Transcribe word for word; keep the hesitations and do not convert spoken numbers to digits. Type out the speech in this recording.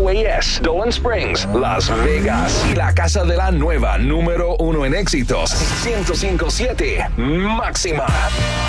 A S, Dolan Springs, Las Vegas. Y la casa de la nueva número uno en éxitos, ciento cinco punto siete Máxima.